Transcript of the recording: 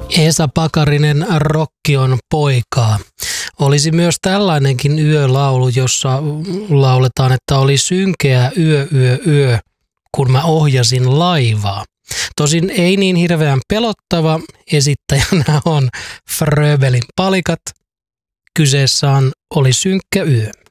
Esa Pakarinen, Rokki on poikaa. Olisi myös tällainenkin yölaulu, jossa lauletaan, että oli synkeä yö, kun mä ohjasin laivaa. Tosin ei niin hirveän pelottava, esittäjänä on Fröbelin Palikat. Kyseessä on Oli synkkä yö.